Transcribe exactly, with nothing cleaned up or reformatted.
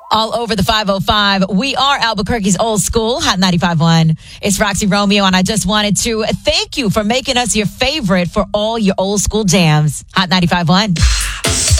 all over the five oh five. We are Albuquerque's old school, Hot ninety-five point one. It's Roxy Romeo, and I just wanted to thank you for making us your favorite for all your old school jams. Hot ninety-five point one.